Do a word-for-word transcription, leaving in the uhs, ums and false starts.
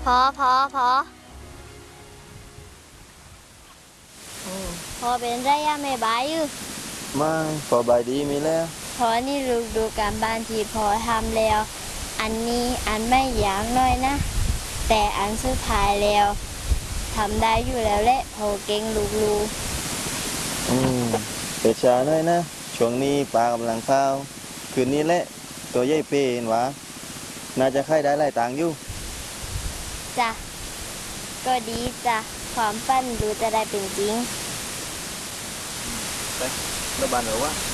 พอพอพอพอเป็นไรอะไม่บายอยู่ไม่พอบายดีมีแล้วพอนี่ลูกดูการบ้านที่พอทำแล้วอันนี้อันไม่ยากน้อยนะแต่อันสุดท้ายแล้วทำได้อยู่แล้วแหละพอเก่งลูกลูอืมเปิดชาหน่อยนะช่วงนี้ปลากำลังเข้าวคืนนี้แหละตัวใหญ่เปเห็นวะน่าจะค่ายได้หลายตังค์อยู่จ้ะก็ดีจ้ะความฝันดูจะได้เป็นจริงไประบานหรือว่า